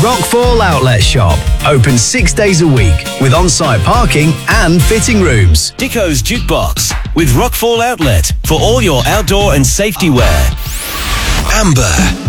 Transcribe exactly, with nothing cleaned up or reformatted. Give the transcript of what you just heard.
Rockfall Outlet Shop. Open six days a week with on-site parking and fitting rooms. Dicko's Jukebox with Rockfall Outlet for all your outdoor and safety wear. Amber.